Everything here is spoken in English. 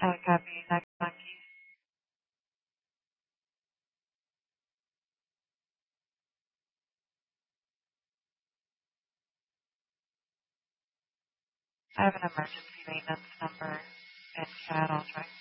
Copy. Next monkey. I have an emergency maintenance number in chat. I'll try.